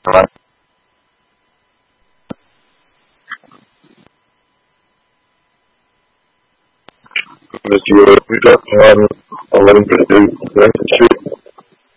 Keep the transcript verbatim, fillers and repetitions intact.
da ke da fita kamar a wurin da zai shi